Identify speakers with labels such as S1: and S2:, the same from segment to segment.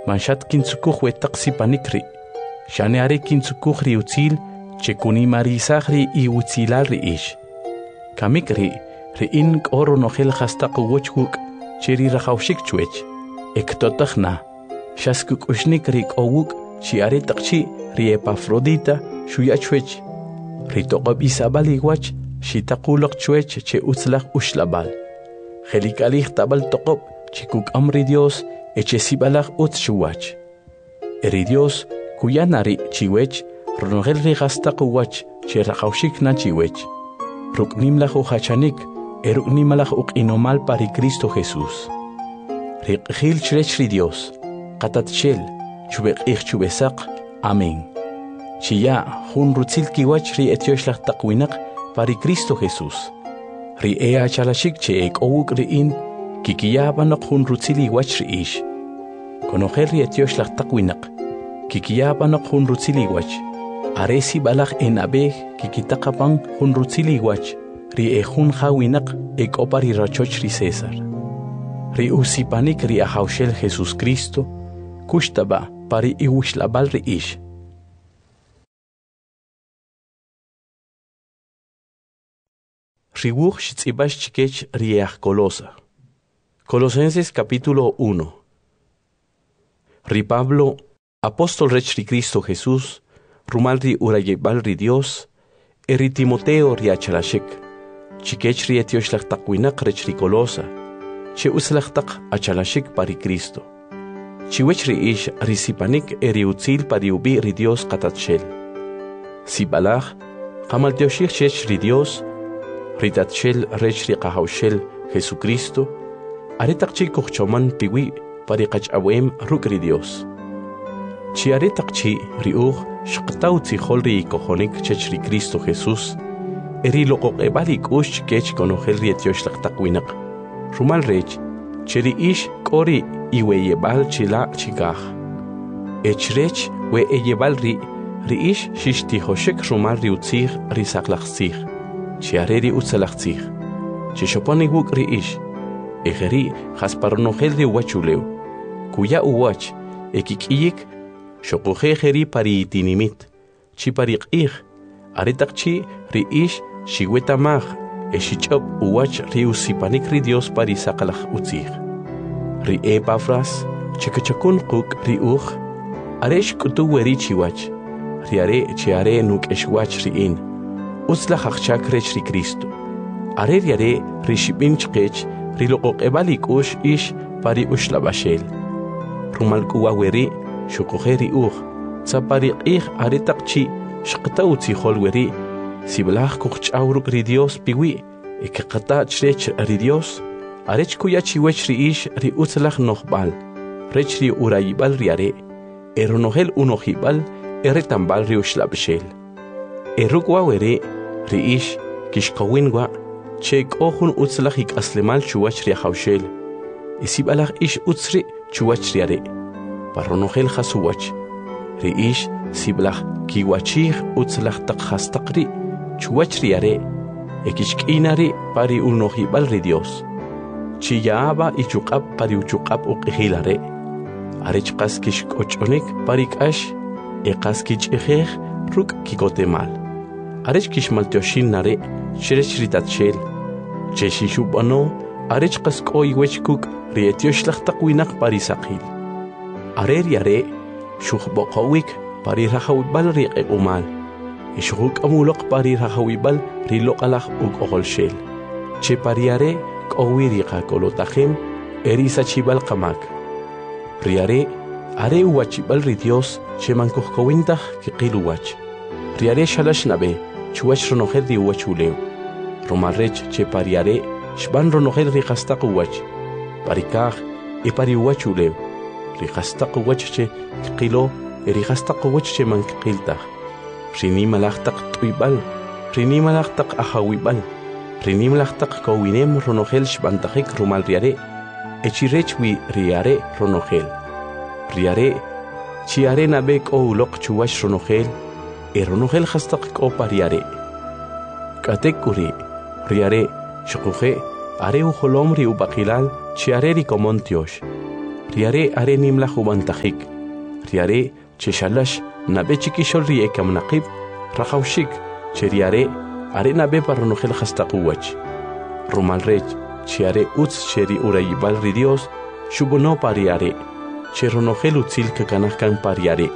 S1: manshat kinsukuj wetaqsi panikri, shaneare kinsukuj ri utzil, chekuni marisagri I utzilal ri ish. Kamikri, ri in koro nogel hastaq wochguk, cheri rajawshik chwech, ektotajna, shaskuk ushnikri kowuk, chiare taqchi, ri Epafrodita, shuyachwech, ri toqab isabal iguach, shitaqulok chwech che utzlaq ushlabal. Jelikalih tabal toqob, chikuk amri Dios, eche sibalaq utz shuwach. Eri Dios, kuyanari chiwech, ronogel ri hastaq uwach, che rajawshik na chiwech. Ruknimlaq uhachanik, eruknimalaq ukinomal pari Cristo Jesús. Riqhil chrech ri Dios, qatatchel, chubeqih chubesaq, amén. Chiya, jun rutzil kiwach ri etioslaq taqwinaq pari Cristo Jesús. Ri ea chalashik che ek owuk ri in, kikiyabanaq jun rutzil iwach ri ish. Konogel ri etioslaq taqwinaq, kikiyabanaq jun rutzil iwach. Aresi balaq en abej kikitaqapan jun rutzil iwach, ri e jun jawinaq ek opari rachoch ri César. Ri usipanik ri ahawshel Jesús Cristo, kushtaba pari iwishlabal ri ish. Riwuj shitzibash chikech riach Colosa. Colosenses capítulo 1. Ri Pablo, apóstol rech ri Cristo Jesús, rumal ri urayebal ri Dios, eri Timoteo ri achalashik, chikech ri etioslaq taqwinaq rech ri Colosa, che uslaqtaq achalashik pari Cristo. Chiwech ri ish ri sipanik eri utzil pari ubi ri Dios qatatshel. Sibalaj, qamal tioshik chech ri Dios, ritatshel rech ri qahawshel Jesucristo, aretaqchi kuchchoman piwi pari qach'awem ruk ri Dios. Chi aretaqchi riuj shqtaw tzijol ri kojonik chech ri Cristo Jesús, eri loqoqebal ikush chikech konojel ri etioslaq taqwinaq. Rumal rech, cheri ish kori iweyebal chila chikaj. Echrech we eyebal ri ish shishtijoshek rumal ri utzij ri saqlaqzij. Chiareri utzalaqzij. Chishopani wuk ri ish. Ejeri jasparonogel ri uwachuleu. Kuya uwach, ekikiyik, shokujejeri pari itinimit. Chipariqij, aretaqchi ri ish shiwetamaj, eshichop uwach ri usipanik ri Dios pari saqalaj utzij. Ri Epafras, chikachakun quk ri uj, aresh kutu weri chiwach. Riare chiare nuk eshwach ri in. Utzlaq aqchak rech ri Cristo. Are riare ri shibin chqech ri loqoqebal ikush ish pari ushlabashel. Rumal kuwa weri shukujeri uj, tzapariqij aretaqchi shqta utzijol weri, siblaj kuch'awruk ri Dios piwi, ekqata chrech ri Dios, arech kuya chiwech ri ish ri utzlaq noqbal, rech ri urayibal riare, eronogel unojibal eretambal ri ushlabashel. Erukwa weri ri ish kishqawinwa chek ohun utzlaq ik'aslemal chuwach ri ahawshel. Isibalaq ish utzri chuwach riare. Parronogel jasuwach. Ri ish siblaq kiwachij utzlaq taq hastaqri chuwach riare. Ekishk'inari pari unojibal ri Dios. Chiyaaba ichuqab pari uchuqab uqijilare. Arech qas kishk'och'onik pari k'ash eqas kich'ijej ruk kikotemal. Arech kishmaltioshin nare, cherech ritatshel. Cheshishubano, arech qasko iwechkuk, ri etioslaq taqwinaq pari saqil. Are riare, shuqboqawik pari rajawibal ri qequmal. Ishuk amuloq pari rajawibal ri loqalaq uqolshel. Che pariare, qawiri qakolotajem, erisachibal qamak. Riare, are uwachibal ri Dios, che mankuhkawintaq kiqiluwach. Riare shalash nabe, chuwach ronogel di uwachuleu. Romarrech che pariare, shban ronogel ri hastaq uwach. Parikaj, e pari uwachuleu. Ri hastaq uwach che kilo, e ri hastaq uwach che mankiltaj. Rini malaqtaq tuibal, rini malaqtaq ahawibal, rini malaqtaq kawinem ronogel shbantajik rumal riare, e chirechwi riare ronogel. Riare, chiare nabek o uloq chuwach ronogel, eronogel hastaq ko pariare. Katekuri, riare, shukuje, are ujolom ri ubakilal, chiare ri komontiosh. riare are nimla hubantajik, riare cheshalash nabe chikishol riekam naqib, rajawshik, cheriare are nabe parronogel hastakuwach. Rumal rech, chiare utz cheri urayibal ri Dios, shubuno pariare, cheronogel utzil kakanakan pariare.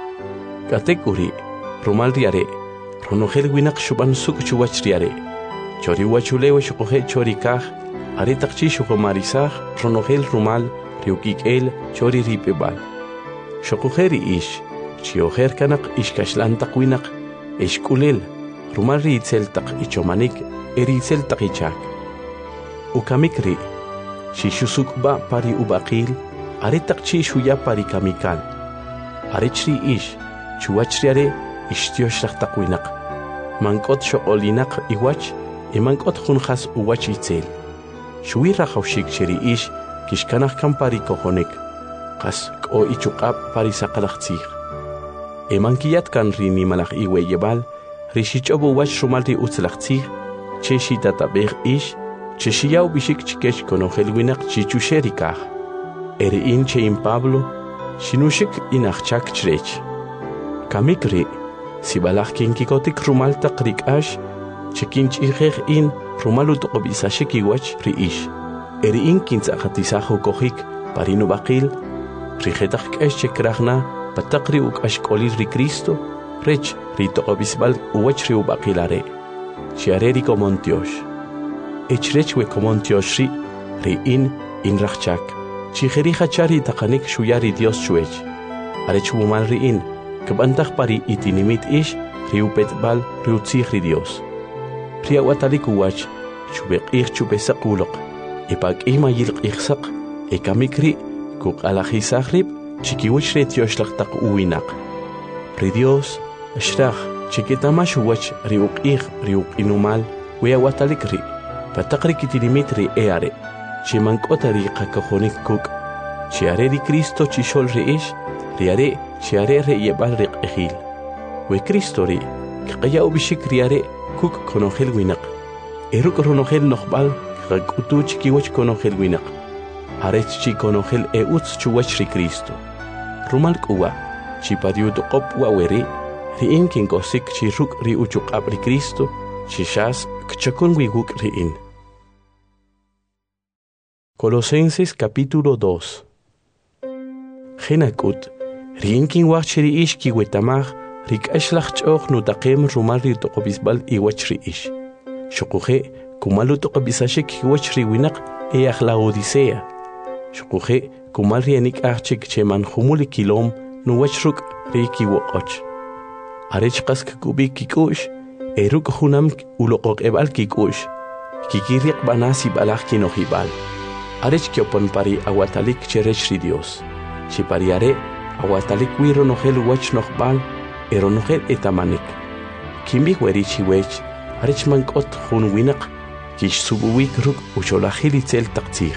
S1: Katekuri, rumal riare, ronogel winak shuban suk chuwach riare, chori wachulewe shukohe chori kaj, are takchi shukomarisaj, ronogel rumal, riukik el, chori ripebal. Shokujeri ish, chioher kanak ishkashlantak winak, eshkulel, rumal riitzeltak ichomanik, eriitzeltak ichak. Ukamikri, shishusukba pari ubakil, are takchi shuya pari kamikal. Arechri ish, chuachriare, ishtioshraktak winak. Mankot shokolinak iwach, mankot junjas uwach itzel. Shui rajawshik cheri ish, kishkanach kan pari kojonek. Kas o ichukab pari sakalaktzig. Emankiyat kan rini malach iwe yebal, rishichobu wach shumalti utzlaktzig, cheshi tatabeg ish, cheshiyau bishik chikesh konogel winak chichusherikaj. In che Pablo, shinushik inachchak chrech. Kamikri, sibalach kinkikotik rumal takrik ash, chekinch in rumalut obisashik iwach riish. In kintzakatisajo kohik, parino bakil, rijetach esh chekrachna, patakri uk ashkolir ri Cristo, rech rito obisbal uwach ri ubakilare. Chiareri komontiosh. Echrech we komontiosh ri in rachchak. Chijeri hachari takanik shuyari Dios chuech. Arech wumal riin, kabantach pari itinimit ish, riupet bal riutzich Dios. Riawatalik uwach, chubek ich chubesak ulok, ipag ima yilk ichsak, ekamikri, kuk alachisakrib, chikiwich retioshlag uwinak. Dios, shrach, chikitamash uwach riuk ich, riuk inumal, wiawatalik ri, patakrik itinimit ri eare. Chimankotari kakajonik kuk, chiare di Cristo chishol reish, riare, chiare re yebal riq ejil. We Cristo ri, kaya ubishik riare, kuk konogel winak. Eruk ronogel nochbal, kakutu chikiwach konogel winak. Arech chi konogel utz chuwach ri Cristo. Rumal kuwa, chipariut qop waweri, riin kinkosik chiruk ri uchuk abri Cristo, chishas kchakun wiguk riin. Colosenses capítulo 2. Genakut, rinkin wachri ish ki wetamach, rik ashlach choch nutakem rumari tokobisbal iwachri ish. Shokuje, kumalu tokobisashik iwachri winak la odisea. Shokuje, kumalri anik achik cheman humuli kilom nuwachruk riki wokoch. Arech kask kubik kikush, eruk hunam ulokok ebal kikush. Kikiriak banasi balach kinohibal. Arech kiopon pari awatalik cherech ri Dios. Chipariare awatalik wiro nogel wach nogbal, eronogel etamanik. Kimbi werichi wech, arech mankot hun winak, kish subuwik ruk ucholahilitzel taktzig.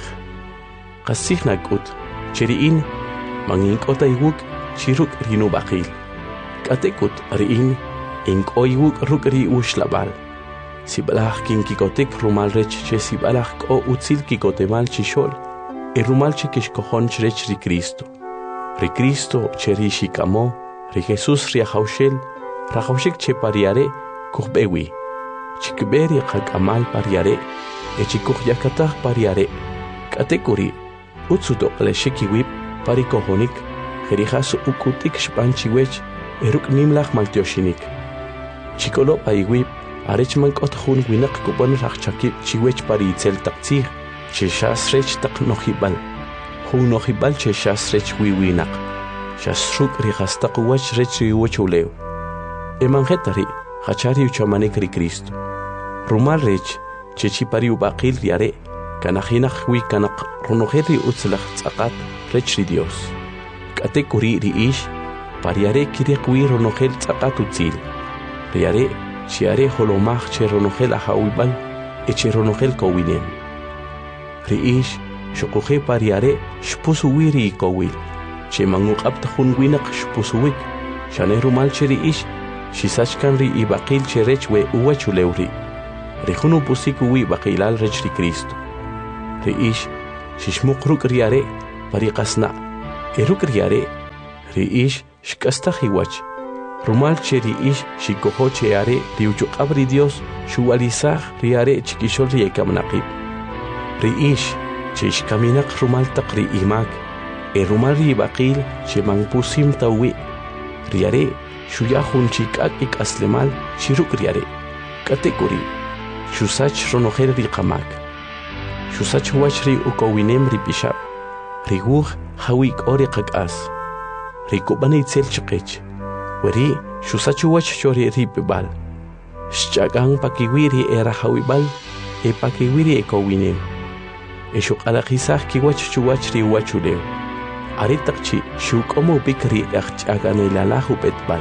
S1: Kasig nagut, cheriin, manginkota iwuk, chiruk rinu bakil. Katekut riin, inkoiwuk ruk ri ushlabal. Sibalach kinkikotek rumal rech che sibalach ko utzil kikotemal chishol, rumal che kishkohon chrech ri Cristo. Ri Cristo che ri shikamo, ri Jesus ri ajaushel, rajaushik che pariare kuhbewi. Chikberi kakamal pariare, chikuh yakatah pariare. Katekuri, utsutok leshikiwip parikohonik, jerijas ukutik shpanchiwech, eruk nimlach maltioshinik. Chikolo paiwip, Arech mankot hun winak kubon rachchakip chiwech pari itzel taktzig, cheshas rech tak nohibal. Hun nohibal cheshas rech wiwinak. Shasruk rigastak uwach rech riwochulew. Emangetari, hachari uchamanek ri Cristo. Rumal rech, chechi pari ubakil riare, kanahinach wi kanak runogeri utzlach tzakat rech ri Dios. Kate kuri ri ish, pariare kirek wi runogel tzakat utzil. Riare, chiare holomach cheronogel ahawibal, echeronogel kowinem. Riish, shokuje pariare, shpusuwiri kowil. Che manguk abtahun winak shpusuwik. Shanerumal cheriish, shisachkan ri ibakil cherech we uwachulewri. Rihunu pusiku wi bakilal rech ri Cristo. Riish, shishmukruk riare, pariqasna eruk riare riish shk'astajiwach rumal che riish shikojo che are riuchuqabri Dios shuwalisaj riare chikishol riekamnaqib riish che shkaminaq rumal taqri imak rumal ribaqil che mangpusim tawi riare shuyahun chikak ikaslemal shiruk riare katekuri shusach ronojer riqamak shusach wachri ukowinem ripishab riguj hawik ori qak'as rikubani itzel chiqich weri shusach wach chori ripibal shchakang pakiwiri era hawibal pakiwiri ekowinem shuqalaqisaj kiwach chuwach riwachuleu aritaqchi shukomo bikri aqch'aganelalahu petbal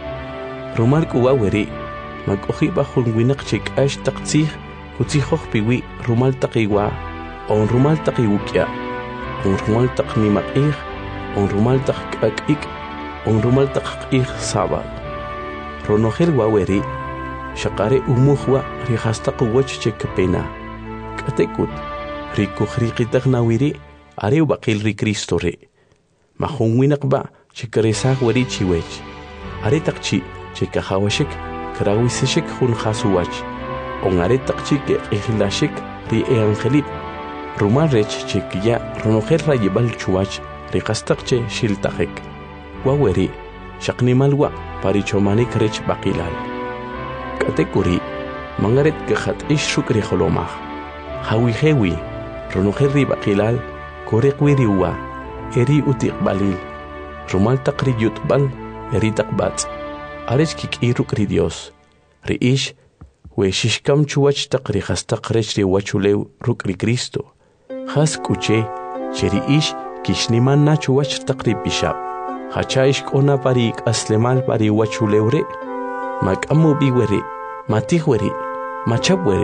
S1: rumal kuwa weri mak'ujiba junwinaq chik'ax taqtzij kutzijoj piwi rumal taqiwa on rumal taqiwuk'ya on rumal taqnimaq'ij on rumal taqk'ak'ik on rumal taqq'ij sabal ronojel waweri shaqare umujwa rijastaq wach chekpena k'atekut rikuj riqitaq nawiri are ubaqil ri Cristo re majunwinaq ba chikaresaj weri chiwech are taqchi chikajawashik krawisishik jun jasuwach on are taqchi ke q'ijlashik ri angelip rumal rech chikiya ronojel rayibal chuwach riqastaqche shiltajek waweri shaqnimalwa parichomanik rech baqilal katekuri mangaret kajat'ish shukri jolomaj hawijewi ronojel ribaqilal koreqwiriwa eri utiqbalil rumal taqri yutbal eri taqbatz arech kik'iruk ri Dios riish we shishkam chuwach taqri jastaq rech riwachulew ruk' ri Cristo jas k'uche che riish kishnimanna chuwach taqri pishab hacha ishk'ona pari k'aslemal pari wachulew re mak'amu bi weri matij weri machab weri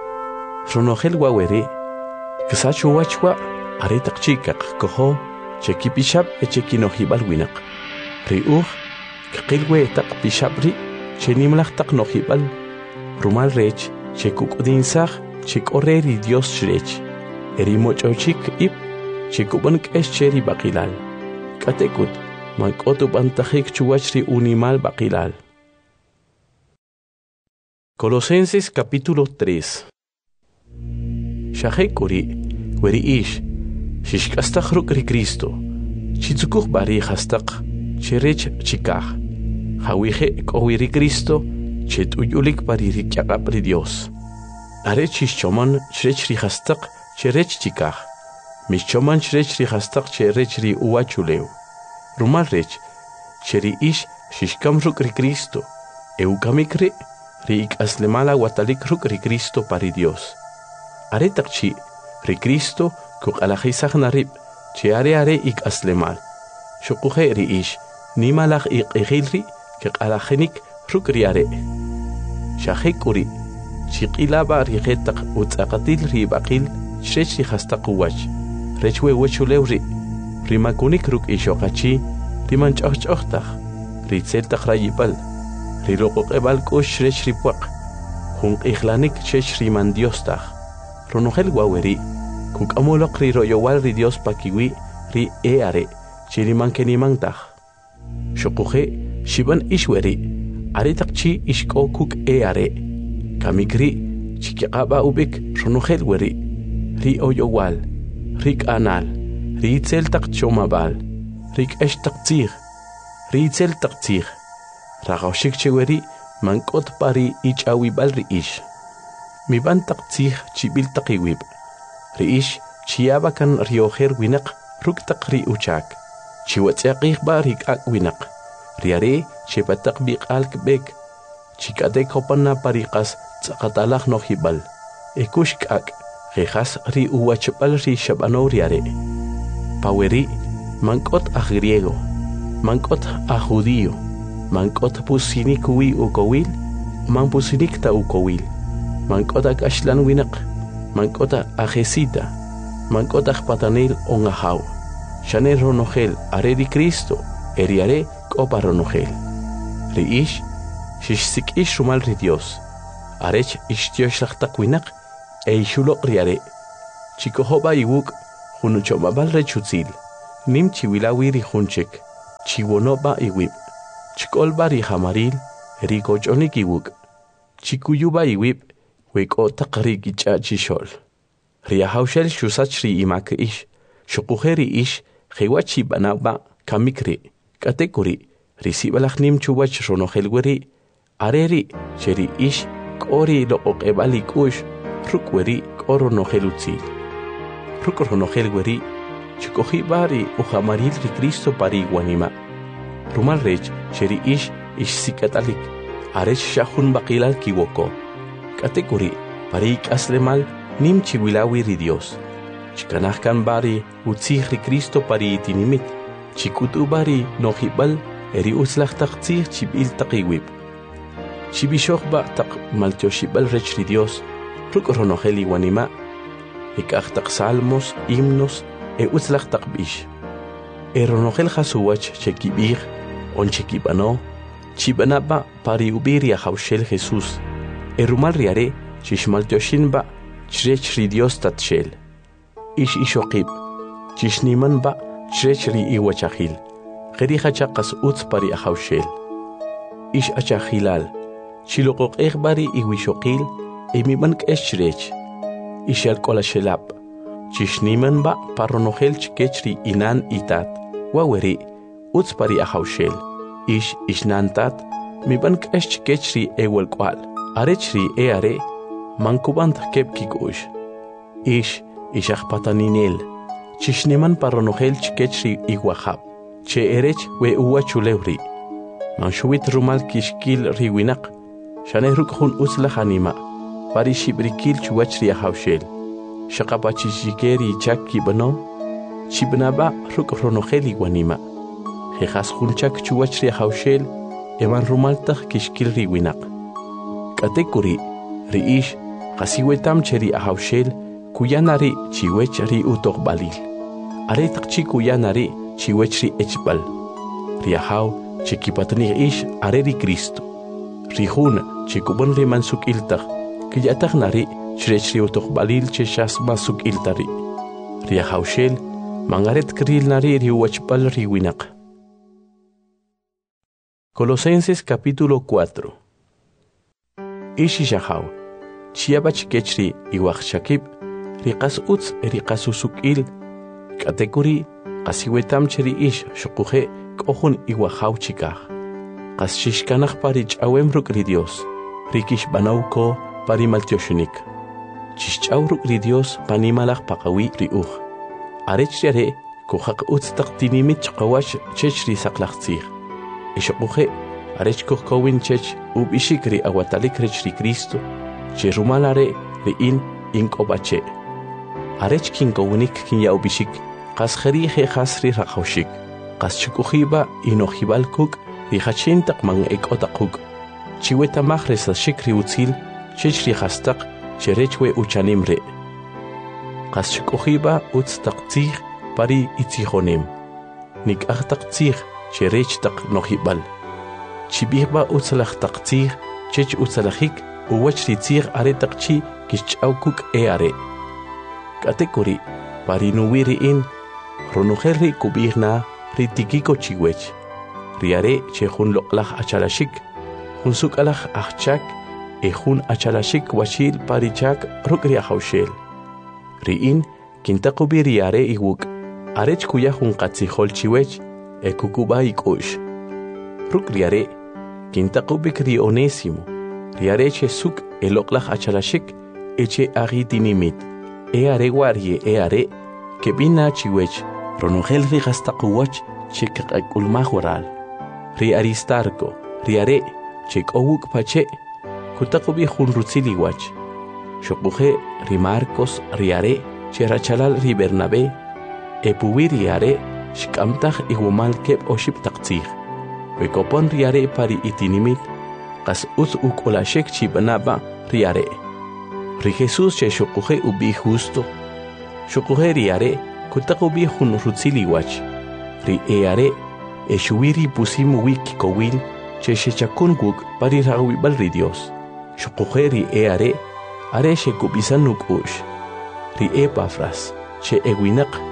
S1: ronojel waweri kisachu wachwa are taqchikaq kojo cheki pishab cheki nojibal winaq riuj qilwe taq pishabri chenimlaj taq nojibal rumal rech chekuk'udinsaj chekoreri Dios shrech eri moch'ochik ib chekuban k'ex cheri baqilal k'atekut mank'otu b'antajik chuwach ri unimal baqilal. Colosenses capítulo 3. Shajekuri weriish shishk'astaj ruk' ri Cristo chitzukuj bari jastaq cherech chikaj hawije k'owi ri Cristo chet'uyulik pari ri ch'aqap ri Dios are chixchoman chrech ri jastaq cherech chikaj mixchoman chrech ri jastaq cherech ri uwachulew rumal rech cheriish shishkam ruk' ri Cristo eukamik ri ik'aslemala watalik ruk' ri Cristo pari Dios are taqchi ri Cristo kuq'alajisaj narib che are ik'aslemal shuquje riish nimalaj iq'ijil ri keq'alajinik ruk' ri are xajek'uri chiq'ilaba rijetaq utz'aqatil ri baqil chrech ri jastaq uwach rech we wachulew ri makunik ruk' ixoqachi ri manch'ojch'ojtaj ri tzeltaj rayibal ri roqoq'ebal k'ux chrech ri puaq junq'ijlanik chech ri mandiostaj ronojel waweri kuk'amoloq ri royowal ri Dios pakiwi ri are chiri mankenimantaj shuquje shiban ishweri are taqchi ishk'o kuk are kamikri chikiqaba ubik ronojel weri ri oyowal ri k'anal ri itzel taq chomabal ri k'ex taq tzij ri itzel taq tzij raqawxik cheweri mank'ot pari ich'awibal riish miban taq tzij chibil taq iwib riish chiyaba kan riojer winaq ruk' taq ri uchak chiwatz'yaqij ba ri k'ak' winaq riare chepataq biq'al k'b'ek chik'atek jopana pariqas tz'aqatalaj nojibal ekux k'ak' qejas ri uwachb'al ri xab'anow riare paweri mank'ot aj griego mank'ot aj judío mank'ot pusinik wi ukowil manpusinik ta ukowil mank'ot ak axlan winaq mank'ot ajesita mank'ot aj patanel on ajaw xane ronojel are ri Cristo eri are k'opa ronojel riish xixsik'ix rumal ri Dios arech ixtioxlaj taq winaq ixuloq ri are chikojoba iwuk' junuchomabal rech utzil nim chiwilawi ri hunchek, chiwonoba iwib, chkolba ri hamaril, ri gochonik iwuk, chikuyuba iwib, weko taqri gicha chishol. Ri ahaushel shusach ri imak ish, shukujeri ish, hewachi banaba kamikri, katekuri, ri sibalach nim chubach ronohelweri, areri, cheri ish, kori lo okebali kush, rukweri koro nohelutzil. Rukro nohelweri, chikohibari uhamaril ri Cristo pari guanima. Rumal rech, cheri ish sikatalik, arech shahun bakilal kiwoko. Katekuri, pari aslemal, nim chiwilawi ri Dios. Chikanahkan bari utzih ri Cristo pari itinimit. Chikutu bari nohibal, eri uslach taktzih chibil takiwib. Chibishochba tak maltioshibal rech ri Dios, rukro noheli guanima. Ikachtak salmos, himnos, utzlach takbish. Eronohel hasuwach chekibir, on chekibano, chibanaba pari ubiri ahaushel Jesús. Erumal riare, chishmaltioshinba, chrech ri Dios tatshel. Ish ishokib, chishnimanba, chrech ri iwachahil. Gerihachakas utz pari ahaushel. Ish achahilal, chilokok bari iwishokil, emimank eschrech. Ishal kolashelab, chishnimanba paronohel chkechri inan itat, waweri, utz pari ahaushel. Ish ishnantat, mibank eschkechri ewel kwal. Arechri are, mankubant kep kikush. Ish ishachpataninel, chishniman paronohel chkechri iguahab. Che erech we uwa chulewri. Manshuit rumal kishkil riwinak, shaneruk hun utzlach anima. Pari shibrikil chuachri ahaushel. Shakapachishikeri chak kibano, chibnaba ruk ronoheli guanima. Jejas hunchak chuachri ahaushel, eman rumaltach kishkil riwinak. Katekuri, riish, kasiwetam cheri ahaushel, kuyanari chiwechri utokbalil. Aretak chi kuyanari chiwechri echbal. Riahau, chikipatni ish areri Cristo. Rihun, chikubon rimansuk iltach, kiyatak nari, chrechri utokbalil cheshas masuk iltari. Riahaushel, mangaret kril nari riwachbal riwinak. Colosenses capítulo 4. Ishi shahau, chiabach kechri iwach shakib, riqas utz riqas usukil, katekuri, qasiwetam cheri ish shukuje, kohun iwahau chikah. Qas shishkanach pari chawem rukri Dios, rikish banauko pari maltioshunik. Chishchaw rukri Dios panimalach pakawi riuch. Arechriare, kuhak utz taktinimit chkawash chechri saklachtzir. Ishokuje, arech kuhkowin chech ubishikri awatalik rechri Cristo, cherumalare riin inkobache. Arech kinkowinik kinya ubishik, qas kherije khasri rakhawshik, qas chukuhiba inohibalkuk, rihachintak man ekotakuk, chiweta mahres shikri utzil, chechri hastak, cherechwe uchanimre. Qas chukuhiba utztaktzih pari itzihonim, nik achtaktzih cherechtak nohibal. Chibihba utzalach taktzih, chech utzalachik, uwachri tzih aretakchi kichaukuk are. Katekuri, parinuwiri in, ronuherri kubirna, ritikiko chiwech. Riare chehun loklach achalashik, hunsuk alach achchak, ehun achalashik wachil parichak rukri ahaushel. Riin, kintakubi riare iwuk, arech kuyahun katzihol chiwech, ekukuba ikush. Rukriare, kintakubik ri onésimo, riare che suk eloklach achalashik, eche agitinimit, eare guarie eare, que bina chiwech, ronogel rigastakuwach, chek ulmahural. Ri aristarco, riare, chek owuk pache, kutakubi hunrutziliwach. Shokuje, ri Marcos, riare, cherachalal ri Bernabé, epuwiriare, shkamtach igumal kep oship taktzih. Wekopon riare pari itinimit, qas uz ukolashek chibanaba riare. Ri Jesús che shokuje ubi justo. Shokuje riare, kutakubi hun rutziliwach. Ri eare, eshuiri pusimu wikikowil, che shechakunguk pari rawibal ri Dios. Shokuje ri eare, are shekubisanuk ush. Ri Epafras, che ewinak,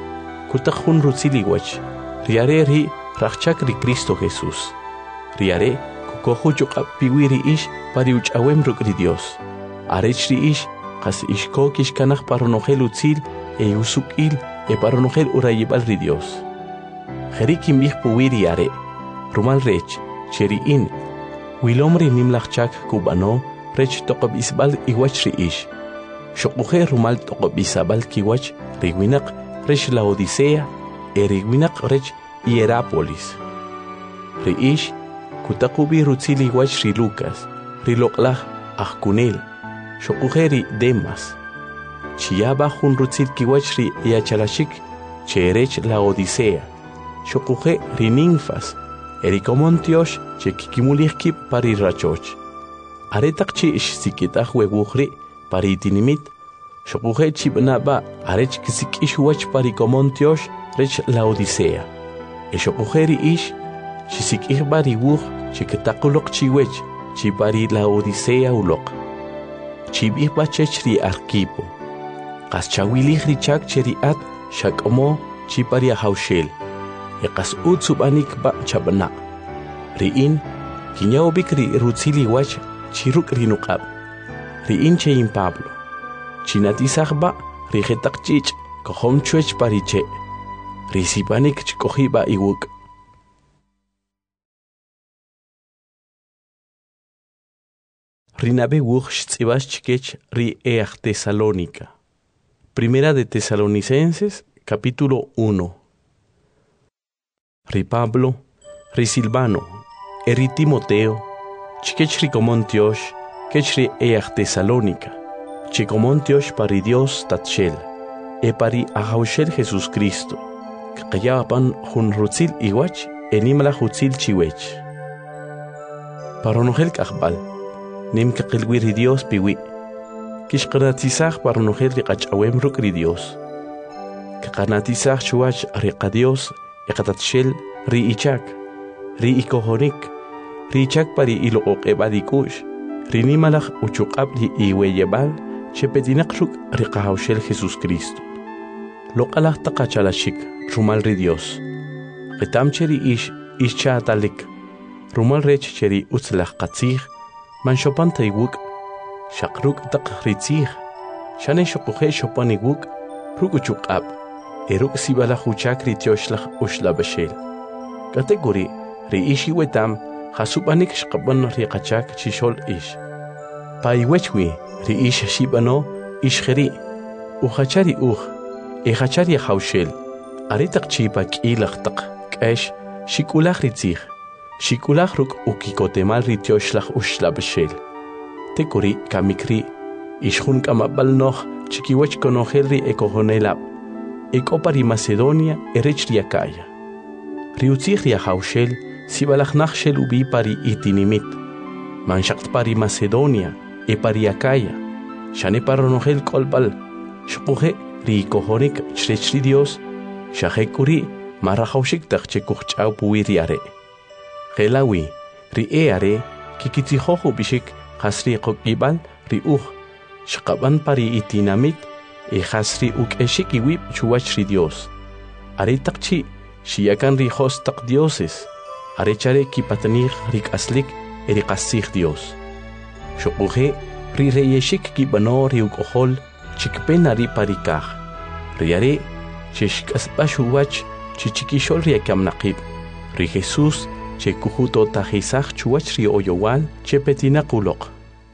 S1: kutak hun rutzili wach, riare ri rachchak ri Cristo Jesús. Riare kukohu chukap piwiri ish pari uchawem ruk ri Dios. Arech ri ish kas ishko kish kanach paronogel utzil e usukil e paronogel urayibal ri Dios. Jerikim bih puwiri are, rumal rech, cheri in, wilomri nimlachchak kubano, rech toqab isbal iwach ri ish. Shokuhe rumal toqab isabal kiwach rigwinak rech la Odisea e rigwinak rech Hierápolis. Ri ish kutakubi rutzili wach ri Lucas, ri loklach achkunel, shokuhe ri Demas. Chiyaba hun rutzil kiwach ri yachalashik, cherech la Odisea. Shokuhe ri Ninfas, erikomontiosh che kikimulihki pari rachoch. Aretak chi ish sikitach weguhri pari tinimit, shokuhe chibnaba arech kisik ish wach pari komontiosh rech la Odisea. E shokuhe ri ish chisik bari wuh chikitakulok chiwech chi pari la Odisea ulok. Chibih bachech ri Arquipo. Kas chawilih ri chak cheri at shakomo chi pari ahaushel. Ekas utsubanik ba chabana. Riin, kinyawbik ri rutzili wach chiruk rinukab. Riin chein Pablo. Chinatisach ba rijetak chich kohom chuech pariche. Risipanik chikohiba iwuk. Rinabe wuch tzibas chikech ri each Tesalónica. Primera de Tesalonicenses, capítulo 1. Ri Pablo, ri Silvano, ri Timoteo, chikech ri komontiosh, kech ri each Tesalónica, chikomontiosh pari Dios tatshel, e pari ahaushel Jesús Cristo, kakayapan hun rutzil iwach, enimla hutzil chiwech. Paronogel kachbal, nim kakilwi ri Dios piwi, kishkanatisach paronogel ri kachawem ruk ri Dios, kakanatisach chuach ri Dios, ekatatshel ri ichak, ri ikohonik, ri ichak pari ilook ebadikush, ri nimalach uchukab li iweyebal, chepetinak ruk ri kahaushel Jesús Cristo. Lokalach takachalashik, rumal ri Dios. Retam cheri ish chatalik, rumal rech cheri utzlach katzich, man shopan taywuk, shakruk tak ritzich, shane shokuhe shopan iwuk, ruk uchukab, eruk sibalach uchak ritioslach ushla bashel. Kategori ri ishi wetam hasubanik shkaban ri kachak chishol ish. Paiwechwi ri ish shibano ishkheri uchachari echachari haushel. Aritak chipa kilach tak kesh shikulach ritzich. Shikulach ruk ukikotemal ritioslach ushla bashel. Tekori kamikri ishun kamabal noch chikiwech konohel ri ekohonelab. Ekopari Macedonia erech ri Acaya. Riutzich ri haushel sibalach nachshel ubi pari itinimit. Manshakt pari Macedonia e pari Acaya. Shane paronogel kolbal. Shpuhe ri kohonik chrech ri Dios. Shahekuri marahaushik tak chekuchau puiri are. Gelawi ri are kikitihohu bishik hasri kokibal ri shkaban pari itinamit. E hasri eshik iwip chuwach ri Dios. Are takchi, shiakan ri hostak dioses. Are chare kipatanich rik aslik erikasich Dios. Shokuhe ri reyeshik kibano ri ukohol chikpena ri parikach. Riare shishkasba chuwach chichikishol ri akamnaqib. Ri Jesús che kuhuto tajisach chuwach ri oyowal che petinakulok.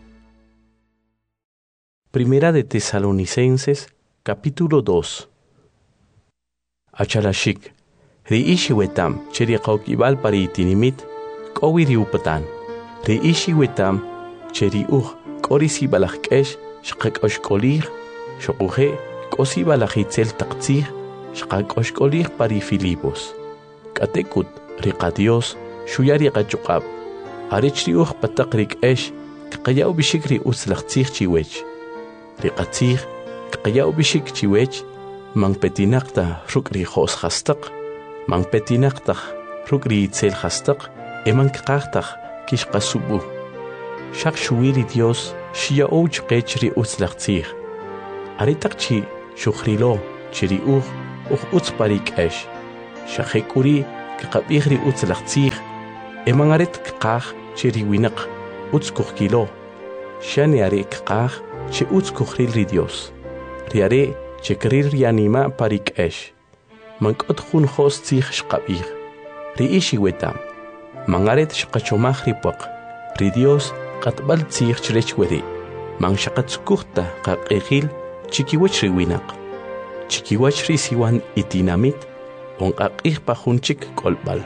S1: Primera de Tesalonicenses, capítulo 2. Achalashik, ri ishi wetam, cheri qaukibal pari itinimit, kowi ri upatan. Ri ishi wetam, cheri korisi balachkesh, shqak oshkolir, shokuhe, kosi balachitzel taktzir, shqak oshkolir pari Filipos. Katekut, ri qadios, shuyari qachukab. Arich ri patakrik esh, kaqayau bishikri utzlachtzir chiwech. Riqatzich, kaqayau bishik chiwech, mang petinakta rukri khos khastak, mang petinakta rukri itzel khastak, mang kaqtaq kishqasubu. Shaq shuwiri Dios, shia ouch qechri utzlaqtzich. Aritaqchi shukhrilo, chiri utz parik'esh. Shahekuri kaqabihri utz laqtzih. Emangaret kqah cheri winaq utz kuhkilo. Shani are kqah che utz kuhril ri Dios. Riare che krir rianima parik'esh. Mankot khun khos tzih shqabih. Ri ishi wetam. Mangaret shqachomah ripaq. Ri Dios qatbal tzih chrech weri. Man shaqatzkuhta qaq'eqil chikiwach ri winaq. Chikiwach ri siwan itinamit onqaq'ij pa junchik k'olb'al.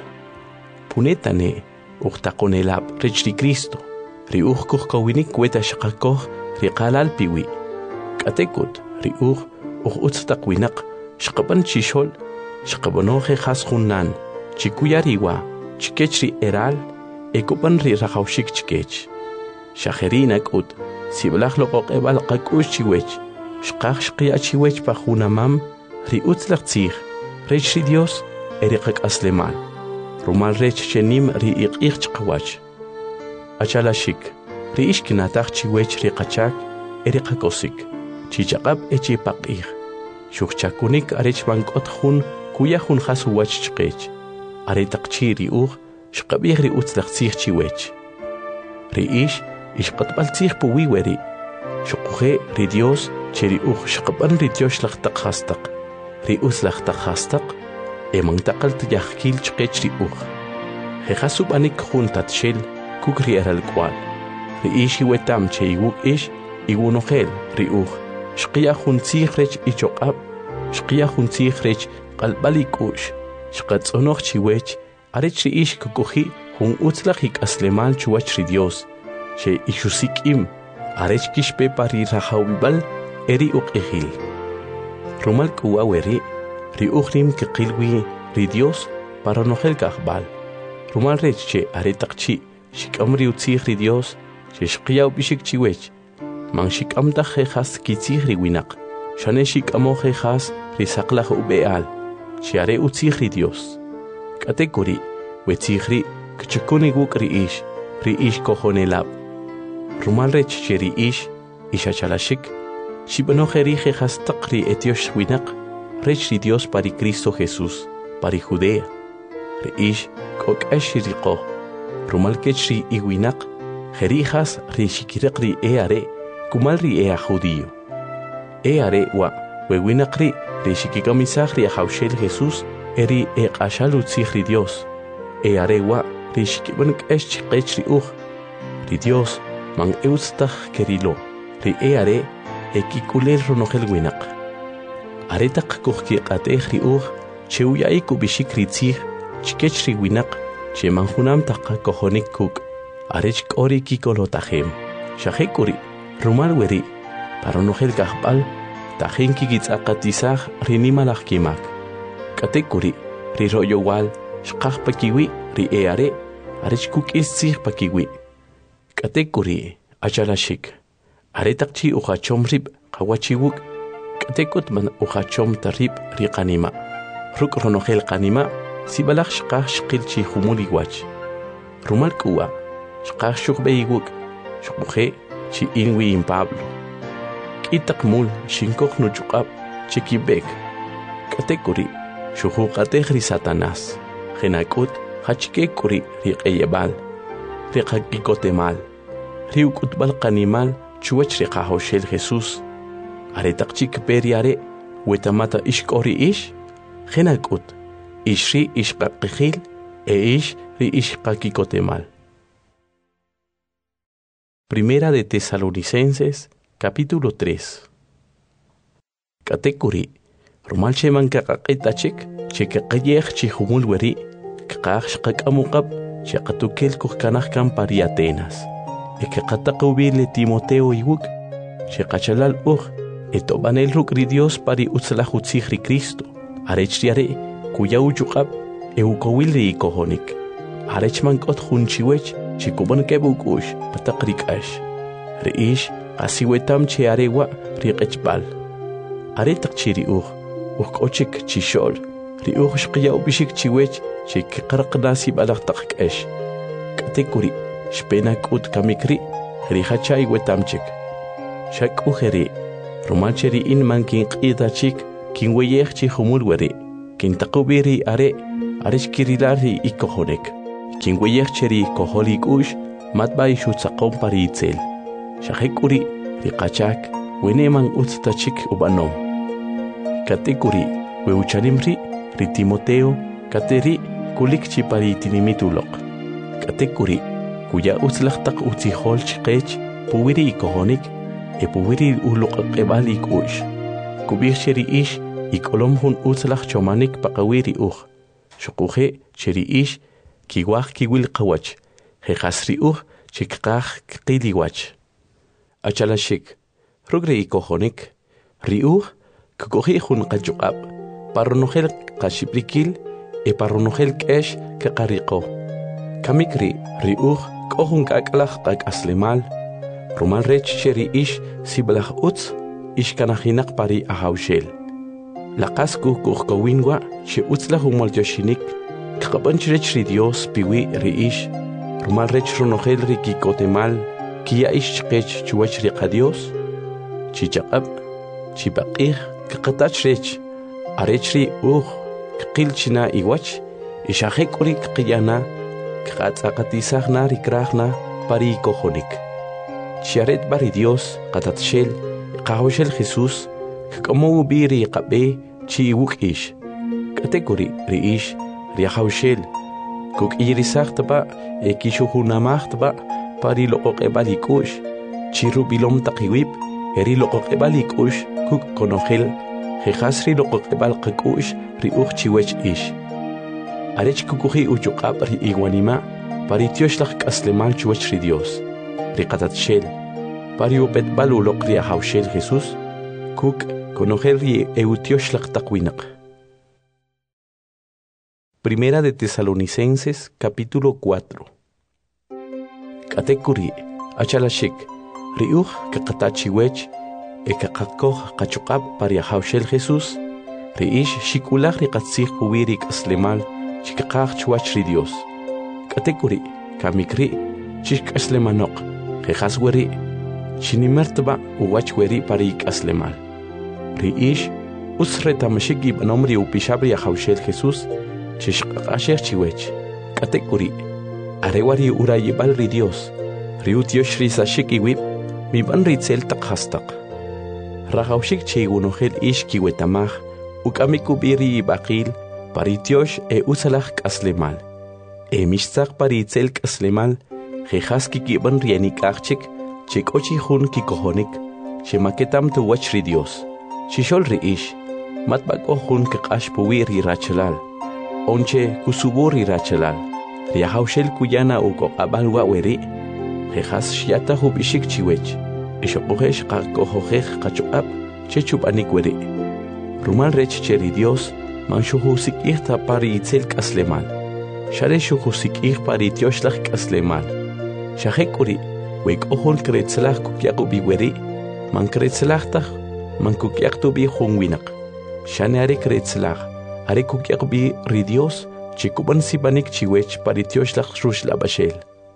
S1: Punetane uqtaqonelab rech ri Cristo. Ri uj kujkowinik weta shaqakoj ri qalal piwi. K'atekut ri uj utz taq winaq shqaban chixol shqabonoje jas junnan chikuyariwa chikech ri eral ekupan ri rajawshik chikech. Shajerina k'ut siblaj loqoq'eb'al qak'ux chiwech shqaj shqiya chiwech pa junamam ri utz laj tzij rech ri Dios eri qak'aslemal rumal rech chenim ri iq'ij chqawach. Achalashik ri ixkinataj chiwech ri qachak eri qakosik chichaqab echi paq'ij shukchakunik arech bank'ot jun kuya jun jas uwach chqech are taqchi ri uj shqab'ij ri utz laj tzij chiwech. Ri ixqatb'al tzij puwi weri xuquje ri Dios che ri uj shqab'an ri Dios laj taq jastaq ri utz laj taq jastaq emantaqal tiyajkil chqech ri uj jejasub'anik jun tatxel kuk ri eral k'wal ri iwetam che iwuk iwunojel ri uj shqiya jun tzij rech ichoq'ab shqiya jun tzij rech qalb'al ik'u'x shqatz'onoj chiwech arech ri kukuji jun utz laj ik'aslemal chuwach ri Dios che ixusik'im arech kixpe pa ri rajawib'al eri uq'ijil. Rumal k'uwa weri ri uj rim kiqilwi ri Dios para nojel kajb'al rumal rech che are taqchi xik'am ri utzij ri Dios che shqiya ub'ixik chiwech man xik'amtaj jejas kitzij ri winaq xane xik'amoj jejas ri saqlaj ub'e'al che are utzij ri Dios. K'atekuri wetzij ri kchukun iwuk ri kojonelab rumal rech che ri ixachalashik xib'anoj eri jejas taq ri etiox winaq rech ri Dios pari Cristo Jesús pari Judea ri k'ok'ex riqoj rumal kech ri iwinaq jerijas ri xikiriq ri are kumal ri judío are wa wewinaq ri xikikamisaj ri ajawxel Jesús eri q'axal utzij ri Dios are wa ri xikib'an k'ex chqech ri uj ri Dios man eutztaj kerilo ri are kik'ulel ronojel winaq are taq kujkiq'atej ri uj che uya'ik ub'ixik ri tzij chkech ri winaq che man junam taq kojonik kuk arech k'ori kikolotajem xajek'uri rumal weri para nojel kajb'al tajen kikitz'aqatisaj ri nimalaj kimak. K'atekuri ri ro'yowal shqaj pakiwi ri are arech kuk'is tzij pakiwi. K'atekuri achalashik are taqchi ujachom rib qawachiwuk k'atekut man ujachom tarib ri qanima ruk' ronojel qanima sibalaj shqaj shqil chi jumul iwach rumal k'uwa shqaj xuqb'e iwuk xuqmuje chi inwi in Pablo k'itaq mul xinkoj nuch'uq'ab che kib'ek. K'atekuri xujuq'atej ri Satanás jenak'ut jachk'ek'uri ri q'eyeb'al ri qak'ikotemal ri uk'utb'al qanimal chuwach ri qajawxel Jesús are taqchi k'pe ri are wetamata ixk'ori jenak'ut ri ixqaq'ijil ri ixqak'ikotemal. Primera de Tesalonicenses capítulo 3. K'atekuri rumal cheman kaq'aq'itachik che kaqayej chi jumul weri kqaj shqak'amuqab che qatukel kujkanaj kan pari Atenas qataqubile Timoteo iwuk che qachalal uj etob'anel ruk' ri Dios pari utzlaj utzij ri Cristo arech ri are kuya uchuq'ab ukowil ri ikojonik arech man k'ot jun chiwech che kub'an keb uk'ux pataq ri k'ax ri qasi wetam che are wa ri q'echb'al are taq chi ri uj k'ochik chixol ri uj shqiya ub'ixik chiwech che kiqarqna sib'alaj taq k'ex. K'atekuri xpena k'ut kamikri ri jachay wetamchik xak'uj ri rumal che ri in man kinq'itachik kin weyech chi humul weri, kin takubiri are, arech kirilari ikohonek, kin weyech cheri koholik ush, matbay shutzakon pari itzel. Shahekuri, riqachak, weneman utztachik ubanom. Katekuri, weuchalimri, ritimoteo, kateri, kulikchi pari tinimitulok. Katekuri, kuya utzlachtak utzihol chikech, puwiri ikohonik, puwiri ulokakebalik ush. Kubir cheri ish, ikolom hun utzlach chomanik pakawiri Shokuje cheri ish, kiwach kiwil kawach, hejasri chikkach kiliwach. Achalashik, rugre ikohonik, kukoji hun kachukab, parronogel kashiprikil, parronogel kesh kakariko. Kamikri, kohun kakalach kak aslemal, rumal rech cheri ish, sibalach ishkanahinak pari ahaushel. Lakasku kuhkawinwa, che utzlah humoljoshinik, kapanchirech Dios piwi riish, rumal rech ronogel rikikotemal, kia ish chkech chuach riqadios, chichaqab, chipaqih, kakatachrech, arechri kqilchina iwach, ishahekuri kqiyana, katzaqatisahna rikrahna, pari kohonik. Chiaret bari Dios, katatshel, Kahoshel Jesús, como biri qabe chi wukish. Kategori riish, riahaushel, kuk irisachtaba, ekishuhunamachtaba, pari loqebalikush, chirubilom takiwip, eri loqebalikush, kuk konohel, jehasri loqebal qakush, riuch chiwech ish. Arech kukuhi uchukab ri iguanima, pari tioshlach kaslemal chuech ri Dios, riqatatshel. Pariu betbalu lokria haushel Jesús, kuk conojerri eutioslak takwinak. Primera de Tesalonicenses, capítulo 4. Katekuri, achalashik, riuj kakatachiwech, kakakoj kachukab paria haushel Jesús, riish shikulach rikatzih puwirik aslemal, chikakaj chuach ri Dios. Katekuri, kamikri, chik aslemanok, jehasweri, Chinimertba uwachweri parik aslemal. Riish, usretamashiki banomri upishabri haushel Jesús, chishqasher chiwech. Katekuri, arewari urayibal ri Dios, riutioshri sashiki wip, mi ban ritzel takhastak. Rahaushik cheigunohel ish kiwetamah, ukamikubiri ibakil, paritiosh usalach aslemal. Mishtzak paritzel aslemal, jehaski kiban rienikachik, Chikochi hun kikohonik, shemaketam tu wachri Dios. Shishol riish, matbako hun kakash puwiri rachalal. Onche kusuburi rachalal. Riahaushel kuyana uko abalwa weri. Jejas shiata hubishik chiwech. Ishokohesh kakohojej kachuab, chechupanik weri. Rumal rech cheri Dios, manshuhusik ihta pari itzel kaslemal. Share shuhusik ih pari tioshlach kaslemal. Shahekuri. Wek ohol kretzlach kukiaku biweri, man kretzlachtach, man kukiaktu bi hungwinak. Shane are kretzlach, are kukiaku bi ridios, chikuban sibanik chiwech paritioslach rushla bashel.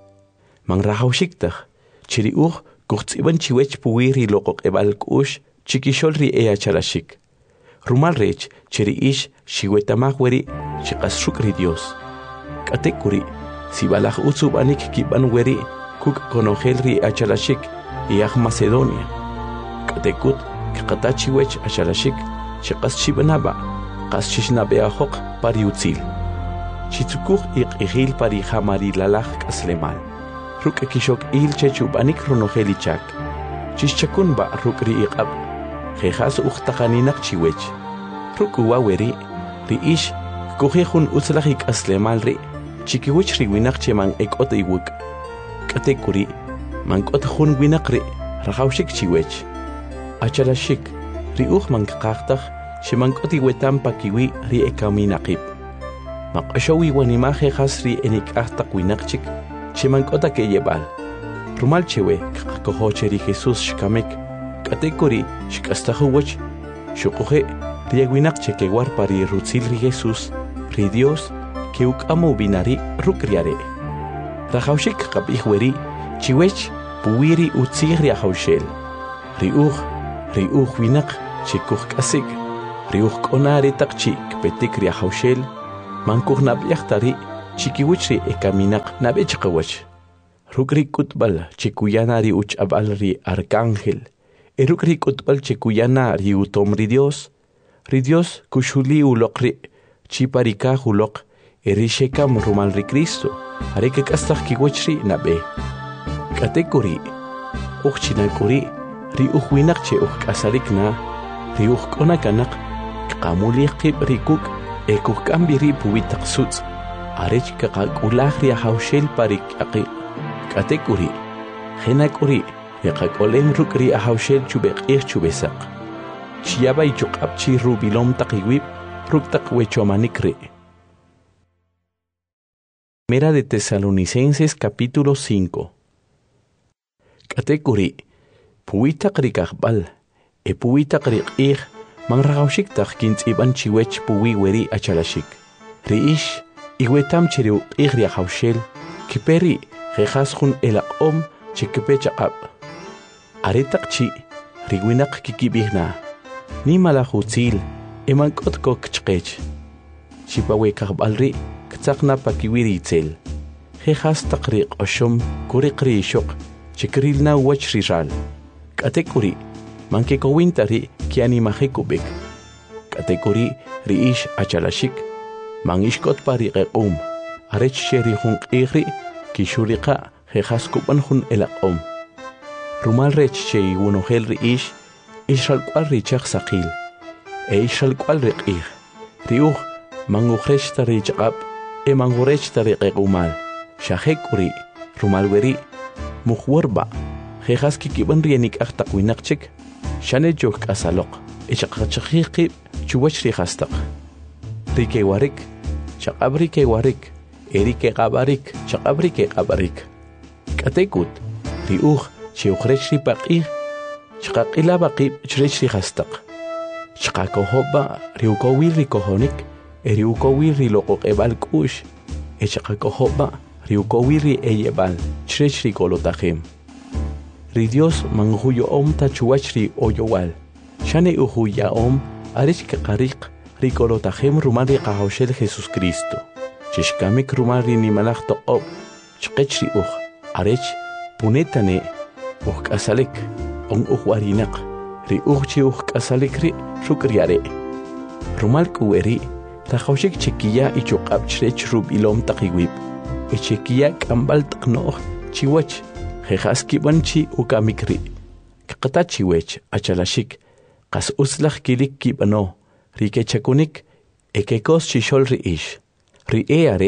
S1: Man rahaushiktak, chiri kuchtsiban chiwech puwiri lokok ebalk chikishol ri chalashik. Rumal rech, chiri ish, shiwetamach weri, chikasruk ridios. Katekuri, sibalach utsubanik kiban weri, Kuk conojelri achalashik, iach Macedonia. Katekut, kakatachiwech achalashik, chikas chibanaba, kas chisnabeahok pariutzil. Chitsukuch ikihil pari hamari lalach kaslemal. Ruk ekishok il chechubanik ronojelichak. Chischakun rukri iqab. Jejas uchtaqaninak chiwech. Ruk uwaweri, riish, kujehun utzlahik aslemal ri, chikiwich riwinak cheman ekot iwuk. Katekuri, mankot hun winakri, rahaushik chiwech. Achalashik, riuch mankakachtach, shimankot iwetam pakiwi ri ekaminakip. Makashawi wanimaje hasri enikachtak winakchik, shimankota keyebal. Rumal chewe, kakakohocheri Jesús shkamek, katekuri, shkastahuwach, shukuhe, riegwinakche kewar pari rutzil ri Jesús, ri Dios, que ukamu binari rukriare. Rahaushik kapihweri, chiwech, puwiri utzig riahaushel. Riuch winak, chikuch kasik. riuj k'onari taqchi kpetik ri hawshel mankuj nabyaqtari chikiwichri ekaminaq nab'echqawach rukri k'utb'al chikuyana ri uch'ab'al ri arcángel rukri k'utb'al chikuyana ri utom ri Dios kuxuli uloqri chiparika uloq eri shekam rumal ri Cristo are kek'astaj kiwachri nab'e k'atekuri uqchinakuri ri uj che uj k'asarikna ri uj k'ona kanaq k'amuli qib ri kuk kuj k'ambi ri puwitaq sutz arech kaqak'ulaj ri ahawxel parik k'atekuri jenak'uri ri qak'olem ruk' ri ahawxel chub'eq'ij chub'esaq chiyabay chuq'ab chi rubilom taq iwib ruk' taq wechomanik ri. Primera de Tesalonicenses capítulo 5. K'atekuri puwitaq ri kaqb'al puwitaq ri q'ij manraqawxik taq kintz'ib'an chiwech puwi weri achalashik ri'ix iwetam chi ri uq'ij ri ahawxel kiperi jejas jun elaq'om chi kipe chaq'ab' are taq chi ri winaq kikib'ijna nimalaj utzil mank'ot kok chqech chipawe kaqb'al ri ktzaqna pakiwi ri itzel jejas taq ri q'oxom kuriq ri ixoq chikrilna wach ri ral k'atekuri mankekowinta ri kianimajik ub'ik k'atekuri ri'ix achalashik man ixk'otpa ri q'eq'um arech che ri jun q'ij ri kixuriqa jejas kub'an jun elaq'om rumal rech che iwunojel ri'ix ixralk'wal ri chaq saqil ixralk'wal ri q'ij ri uj man ujrech ta ri chaq'ab man urech ta ri q'eq'umal xajek'uri rumal weri mujworba jejas kikib'an ri enik'aj taq winaq chik xane choj k'asaloq chaqachajij qib' chuwach ri jastaq ri kewarik chaq'ab ri kewarik eri keq'ab'arik chaq'ab ri keq'ab'arik k'atekut ri uj che ujrech ri paq'ij chqaq'ilaba qib' chirech ri jastaq chqakojob'a ri ukowil ri kojonik eri ukowil ri loq'oq'eb'al k'u'x chqakojob'a ri ukowil ri eyeb'al chirech ri k'olotajem ri Dios man ujuyo'om ta chuwach ri oyowal xane ujuya'om arech keqariq ri k'olotajem rumal ri qahawxel Jesucristo chixkamik rumal ri nimalaj toq'ob' chqech ri uj arech punetane uj k'asalik uj warinaq ri uj chi uj k'asalik ri ruk' ri are rumal k'uweri rajawxik chikiya ichuq'ab' chirech rub'ilom taq iwib chikiya k'amb'al taq no'j chiwach jejas kib'an chi ukamik ri kqata chiwech achalashik qas uslaj kilik kib'ano ri kechakunik kekos chixol ri'ix ri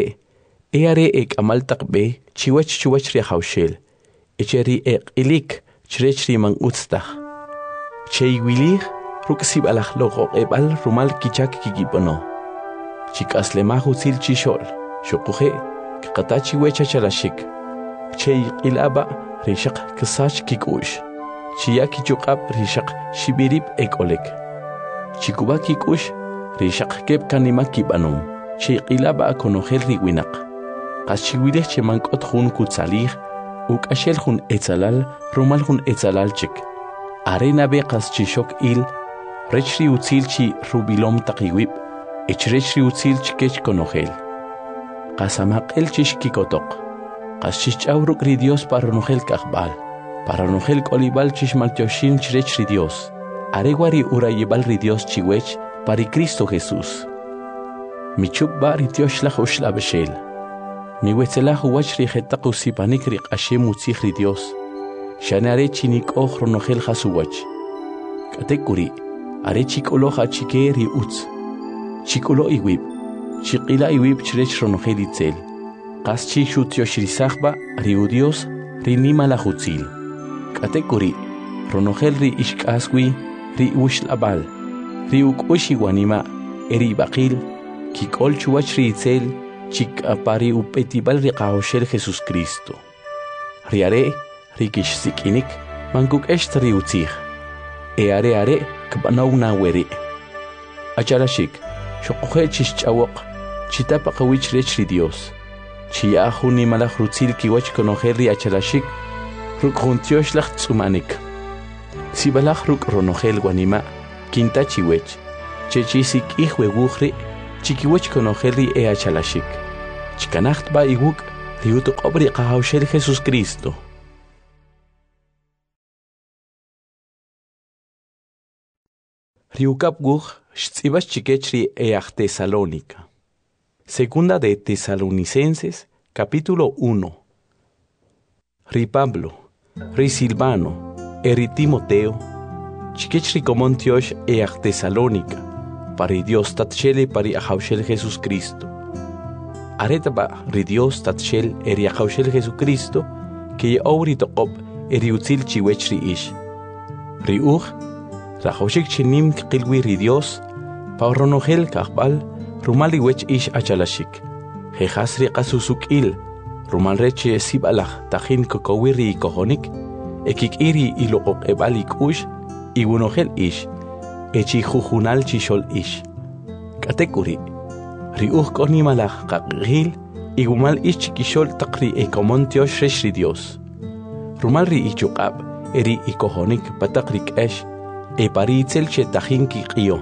S1: are k'amal taq b'e chiwach chuwach ri hawxel che ri q'ilik chirech ri man utz taj che iwilij ruk' sib'alaj loq'oq'eb'al rumal kichak kikib'ano chik'aslemaj utzil chixol xuquje kqata chiwech achalashik che iq'ilaba ri xaq ksach kik'u'x chiya kichuq'ab ri xaq xib'irib ek'olek chikuba kik'ux ri xaq keb' kanima kib'anom che iq'ilaba konojel ri winaq qas chiwilej che mank'ot jun kutzalij uk'axel jun etzalal rumal jun etzalal chik are nab'e qas chixok il rech ri utzil chi rubilom taq iwib' chirech ri utzil chikech konojel qas amaq'el chix kikotoq qas chixch'aw ruk' ri Dios para nojel k'aqb'al para nojel k'olib'al chix maltioxin chirech ri Dios are wari urayib'al ri Dios chiwech pari Cristo Jesús michub'a ri tioxlaj uxlab'exel miwetzelaj uwach ri jetaq usipanik ri q'axem utzij ri Dios xane are chinik'oj ronojel jas uwach k'atekuri are chik'uloj achike ri utz chik'ulo iwib' chiq'ila iwib' chirech ronojel itzel qas chi xutioxrisajb'a ri uDios ri nimalaj utzil k'atekuri ronojel ri ixk'aswi ri uxlab'al ri uk'ux iwanima eri b'aqil kik'ol chuwach ri itzel chik'apa ri up'etib'al ri qahawxel Jesucristo ri are ri kixsik'inik mankuk'ext ri utzij are kb'anow naweri achalashik xoquje chixch'awoq chitapaqawi chirech ri Dios chiya jun nimalaj rutzil kiwach konojel ri achalashik ruk' jun tioxlaj tz'umanik sib'alaj ruk' ronojel wanima kinta chiwech chechisik ihwe wuhri, chikiwech konojeli e achalashik. Chikanacht ba iwuk, riutuk obri kahaushel Jesus Cristo. Riukap guh, shtzibas chikechri e Tesalónica. Segunda de Tesalonicenses, capítulo 1. Ri Pablo, ri Silvano, ri Timoteo, chikechri comontiosh e Tesalónica, pari Dios tatchele pari ahaushel Jesus Cristo. Aretaba ri Dios tatchel eri ahaushel Jesucristo, que auri toqob eri utzil chiwechri ish. Ri rahoshik chinim qilwi ri Dios, pauronogel kahbal, rumali wech ish achalashik. Jehasri qasusuk rumal reche sibalach tajin kokowiri kohonik, ekik iri ilokok ebalik ush, igunogel ish, echi jujunal chishol ish. Katekuri, ri konimalach kakgil, igumal ish chikishol takri ekomontiosh reshri Dios. Rumal ri ichukab, eri ikohonik patakrik esh, e paritzel che tajin kikio.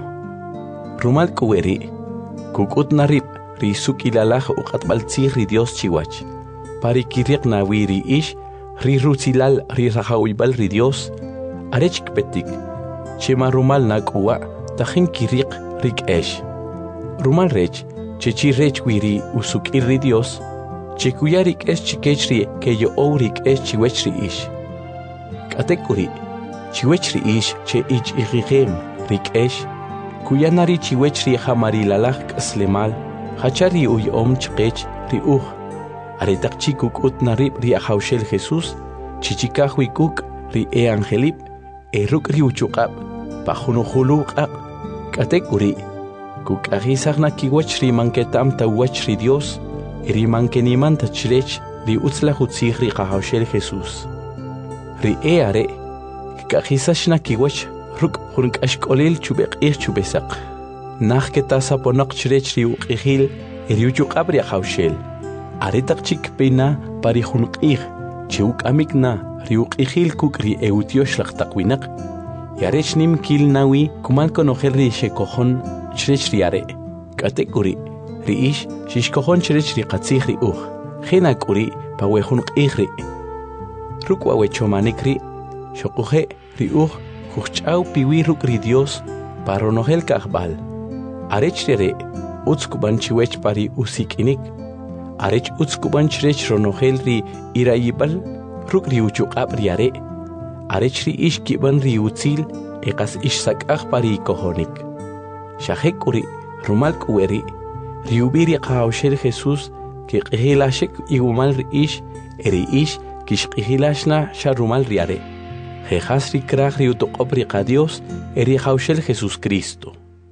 S1: Rumal kuweri, kukut narib, ri sukilalach uqatbaltzir ri Dios chiwach. Pari kiriq nawiri ish, ri rutzilal ri rajawibbal ri Dios, arech kpetik, chema rumal nakuwa, tajin kiriq rik esh. Rumal rech, chechi rech wiri usukir ri Dios, chekuyarik esh chikechri ke yo ourik esh chiwechri ish. Katekuri, chiwechri ish che ich igigem rik esh, kuyanari chiwechri hamarilalach kaslemal, hachari uy chikech ri Aretak chikuk ut narib ri ahaushel Jesus, chichikahui kuk ri e angelip, ruk ri uchukab, pajunuhuluqab, katekuri, kuk agisagna kiwach ri manketam tawach ri Dios, ri mankeniman tachrech ri utzla hutzig ri ahaushel Jesus. Ri are, kagisashna kiwach ruk hurunk ashkolil chubek chubesak. Nach ketasa ponak chrech ri uqihil, ri uchukab ri ahaushel. Aretak chik pena pari junqih, chiuk amikna, riuk ihil kukri eutiosh lachtakwinak, yarech nim kil nawi, kumal konogel ri shekohon chrech riare, katekuri, riish, shishkohon chrech ri katzih ri jenakuri, pawe junqih ri. Rukwa wechomanik ri, shokuhe ri kuchau piwi ruk ri Dios, paronogel kahbal. Arech riare, utskuban chiwech pari usikinik, Arech utskuban chrech ronogel ri irayibal, ruk ri uchukab riare. Arech ri ish kiban ri utzil, ekas ish sakach pari kohonik. Shahek uri, rumal kuweri, ri ubiri kahaushel Jesus, ki qihilashek igumal ri ish, eri ish, kish qihilashna sharumal riare. Jejas ri krach ri utoqob ri qadios, eri haushel Jesus Cristo.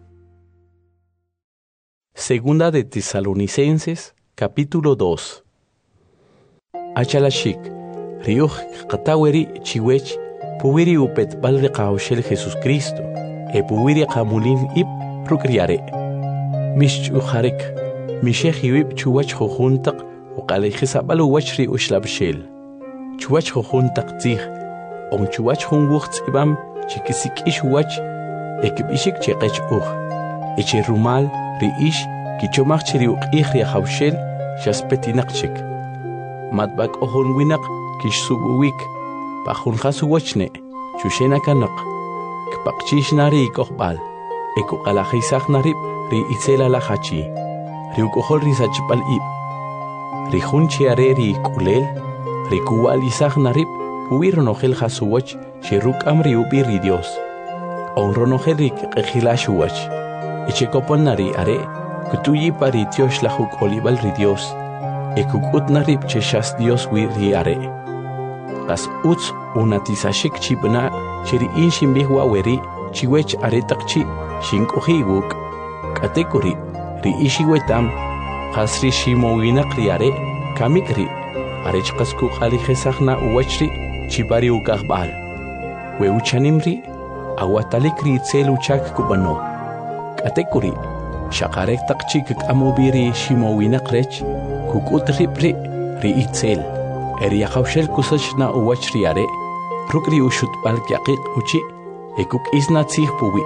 S1: Segunda de Tesalonicenses, capítulo 2. Achalashik, riuj kataweri chiwech, puwiri upet balre kahaushel Jesus Cristo, puwiri kamulin ip rukriare. Mishchuharek, mishehiwip chuwach jujuntak, uqalejisabal uwachri ushlabshel. Chuwach jujuntak tzih, on chuwach junwucht ibam, chikisik ish wach, ekibishik cheqech Eche rumal, riish, kichomach chiri uqih ri haushel, shaspetinak matbak ohon winak kish subuwik, pahun khasuwachne, chushena kanak, kpakchish nari kohbal, ekuqalajisach narib, ri itzela la hachi, ri ukohol ri sachpal ib, ri hunchiare ri kulel, ri kuwalisach narib, puwironogel khasuwach, shiruk amri ubi ri Dios, onronogel ri kejilashuwach, echekopon nari are, kutuyi pari tiosh la huk olibal ri Dios, ekukut narib cheshas Dios wi ri are. Kas uts unatisashik chibna, chiri inshin bihwa weri, chiwech aretak chi, shinkuhi wuk, katekuri, ri ishi wetam, kasri shimo winak ri are, kamikri, arech kasku khalijesachna uwachri, chibari ukahbal. We uchanimri, awatalik ri itzel uchak kubano. Katekuri, shakarek tak chikik amubiri shimo winak rech, kukut ripri ri itzel. Eri yakawshel kusachna uwachri are, rukri ushut bal kyaqik uchi, ekuk isna tzih puwi,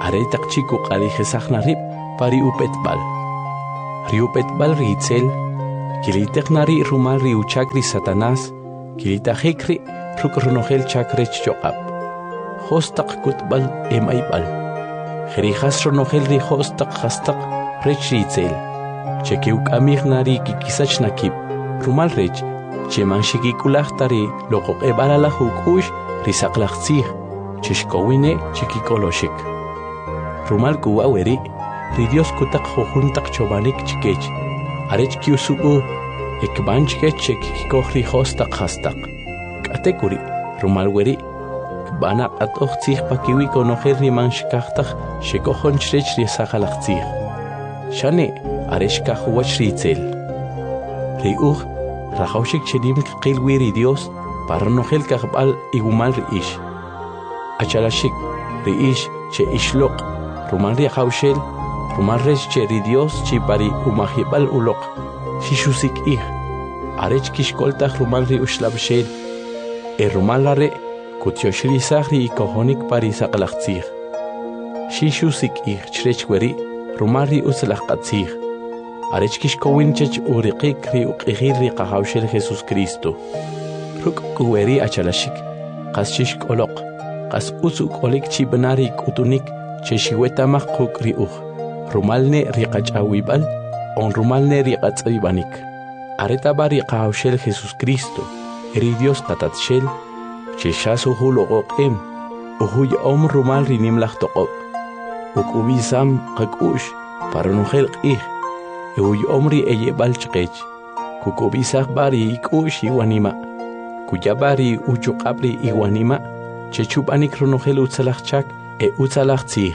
S1: aretak chiku qali jesaknarib pari upetbal. Ri upetbal ri itzel, kiliteknari rumal ri uchakri Satanás, kilita hekri rukronogel chakrech joqab. Hostak kutbal emaibal. Jerijas ronogel ri hostak hastak rech ri itzel. Chekiuk amignari kikisach nakib, rumal rech, cheman shikikulachtari loqoq ebalala hukush risaqlaqtzih, chishkowine chikikoloshik. Rumal kuwa weri, ri Dios kutak jojuntak chobanik chikech, arech kiusugu, ekban chikech chekikikoh ri hostak hastak. Katekuri, rumal weri, kbanak atochtzih pakiwi konogel riman shikachtak, shekohon chrech risaqalaqtzih. Shane, areshka huwach ritzel. Riuch, rajaushik chedim qilwi ri Dios, para nogel kahbal igumal riish. Achalashik, riish che ishlok, rumal riajaushel, rumal resh che ri Dios chi pari umahibal ulok, shishusik ih, arech kishkoltach rumal ri ushlabshel, rumal lare, kutyoshrisach ri ikohonik pari saqlaqtzih. Shishusik ih chrech weri, rumari uslaqatzih. Arech kishkowinchech uriqik ri uqihir ri qahawshel Jesus Cristo. Ruk kuweri achalashik, qas shishkolok, qas usuk olik chibnari kutunik, cheshiwetamaq quk ri rumalne ri qachawibal, on rumalne ri qatzibanik. Aretaba ri qahawshel Jesus Cristo, ri Dios qatatshel, cheshasu huloqoqem, uhuy rumal ri nimlaq toqob. Ukubisam qakush para nogel qih uy omri eyebal chqech kukubisaq bari ikush iwanima kuyabari uchuqabri iwanima chechupanik ronogel utzalaqchak utzalaqtzih.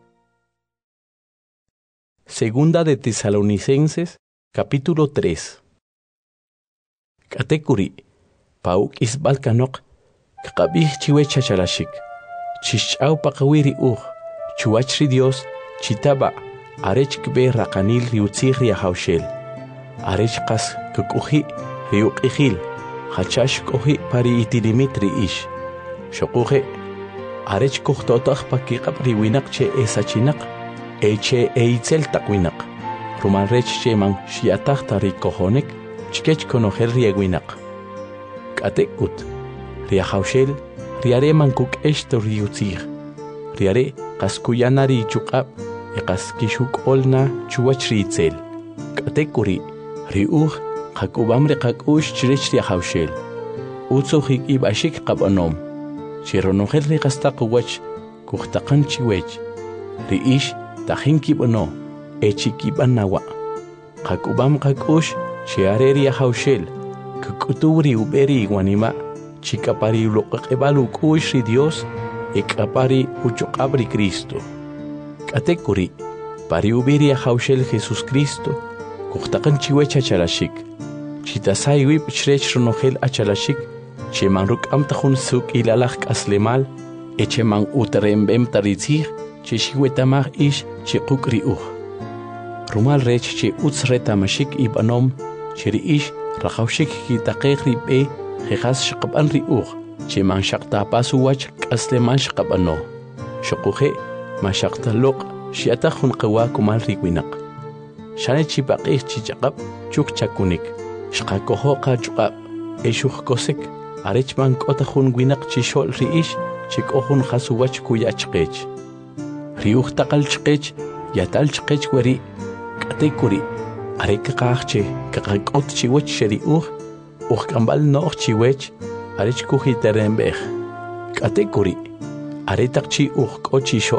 S1: Segunda de Tesalonicenses capítulo 3. Katekuri pauk isbal kanok qabih chiwe chachalashik chichau paqawiri Chuachri Dios, chitaba, arech kbe rakanil riutzih riahaushel. Arech kas kukuhi riukihil, hachash kohi pari itilimit riish. Shokuhe, arech kuhtotach pakikab riwinak che esachinak, eche eitzel takwinak. Ruman rech che man shiatach tari kohonek, chkech konohel riegwinak. Katekut, riahaushel, riareman kuk esto riutzih. Riare, kaskuyanari chukab, kaskishuk olna chuachritzel. Katekuri, riuch, kakubamre kakush chirech riahaushel. Utsuhik ibashik kabanom. Chironogel rikastaqwach, kuhtakan chiwech. Riish, tahin kibano, echikibanawa. Kakubam kakush, chiare riahaushel. Kukuturi uberi wanima, chikapari uloqebalu kush ri Dios. Ekapari uchuqabri Cristo. Katekuri, pari ubiri haushel Jesus Cristo, kuhtaqan chiwecha achalashik. Chitasai wip chrech ronogel achalashik, cheman ruk amtahun suk ilalach aslemal, echeman utarembem taritzih, cheshiwetamach ish chekukri Rumal rech che utzretamashik ibanom, cheri ish rachaushik kitaqeqri be, jejas shqaban ri cheman shaqta pasuwach asleman shqabano. Shokuhe, mashaqta lok, shiatahun qawa kumal rigwinak. Shane chipaqih chichaqab, chuk chakunik. Shqakoho qachqab, eshuh kosek, arechman kotahun gwinak chishol riish, chikohun khasuwach kuyachqech. Riuh taqal chqech, yatal chqech weri, katekuri, arek qaqche, kaqakot chiwach sheriuh, kambal nooh chiwech, arech kuhiterembej. Katekuri, aretakchi kochi shol,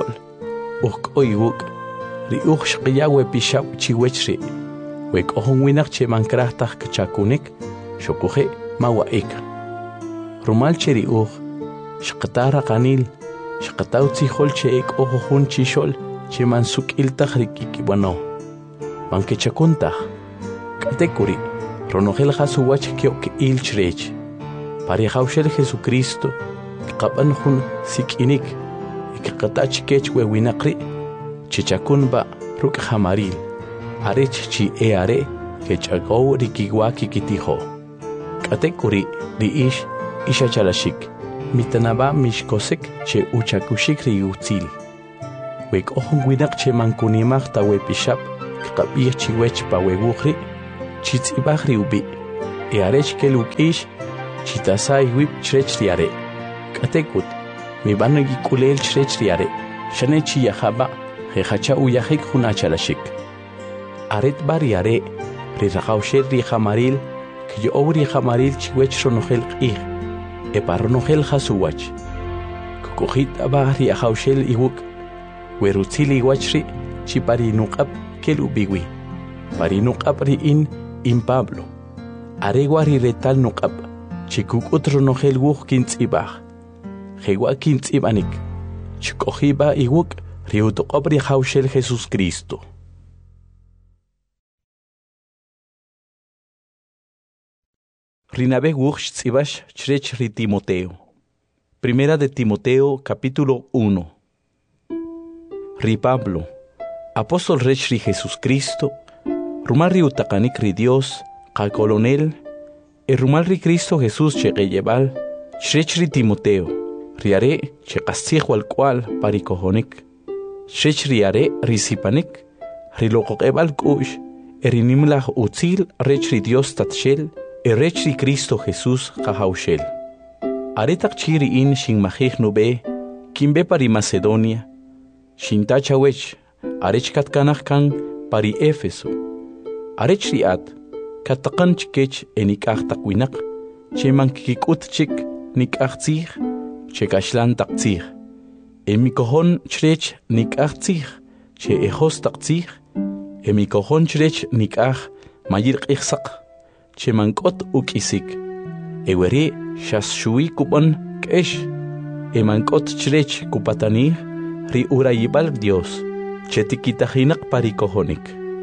S1: koiwuk, riuch shqiyawe pishab chiwechri, wek ohun winak che mankrahtak chakunik, shokuhe mawaik. Rumal cheri shqatara kanil, shqatauzi hol che ek ohun chishol, che mansuk iltak rikikibano. Manke chakuntah, katekuri, ronogel hasuwach kiok ilchrech. Pari haushel Jesucristo, qaban hun sikinik, ikqatach kech we winaqri, chichakunba ruk hamaril, arech chi eare, kechago rikiwaki kitiho. Katekuri riish, isha chalashik, mitanaba mishkosek che uchakushik riutzil. wek ohun winak che mankunimak ta we pishap kabir chiwech pa we wukhri chitz ibahri ubi e arech kelukish chitasai wip chrech riare katekut mi banagi kulel chrech riare shanechi yahaba hehacha uyahik hunachalashik aret bariare ri rakawshel ri khamaril ki owri khamaril chiwech ronohel qih e paronohel hasuwach kukhit abahri ahawshel iwuk werutzili wachri chipari nuqab kelubiwi pari nuqab ri in Pablo aregwari retal nuqab chikuk otro nohel wuk kintzibah hewa kintzibanik chikohiba iwuk riutoqab ri hawshel Jesus Cristo. Rinabe wuch tzibash chrech ri Timoteo. Primera de Timoteo, capítulo 1. Ri Pablo, apóstol rech ri Jesus Cristo, rumal ri utakanik ri Dios, ka colonel, rumal ri Cristo Jesús cheqeyebal, chrech ri Timoteo, riare cheqastig wal cual parikohonik, chrech riare ri sipanik, ri loqoqebal kush, erinimlah utzil rech ri Dios tatshel, rech ri Cristo Jesús kahaushel. Aretak chiri in shin mahig nube, kimbe pari Macedonia, shin tachawech, arech katkanach kan pari Éfeso. Arech riat, katakan chikech enikach takwinak, che mankikut chik nikach tzich, che kashlan tak tzich. Emikohon chrech nikach tzich, che ejos tak tzich, emikohon chrech nikach mayir ichsak, che mankot ukisik. Eweri shas shui kupan kesh, emankot chrech kupatani, ri urayibal Dios, che tikitahinak parikohonik.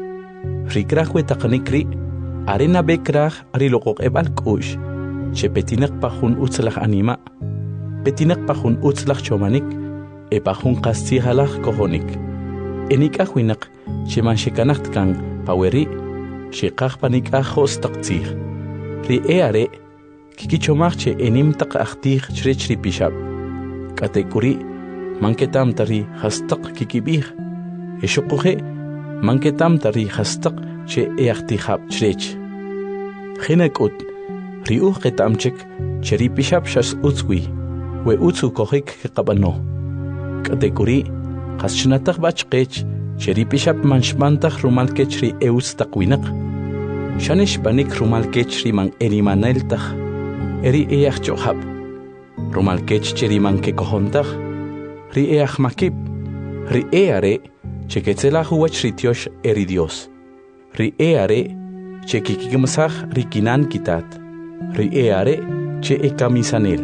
S1: Ri krahwe takanikri, arena bekrah ri lokok ebal kush, che petinak pahun utzlach anima, petinak pahun utzlach chomanik, e pahun kastihalach kohonik. Enikahwinak, che manshekanacht kang paweri, che kah panikahos taktzih. Ri eare, kikichomach che enim tak achtih chrech ri pishab. Katekuri, manketam tari hastak kikibih. Eshokuhe, manketam tari hastak che eachtihab chrech. Chinekut, ri ketamchek che ri pishab shas utzwi, we utzu kohik kekabano. Katekuri, haschnatak bachkech, che ri pishab manshmantach rumalkech ri eutz takwinak. Shanish banik rumalkech ri man erimaneltach. Eri each johab, rumalkech cheri man ke kohontach, ri each makib, ri eare, che ketzelach uach ritiosh eri Dios, ri eare, che kikikimsach ri kinan kitat, ri eare, che ekamisanel,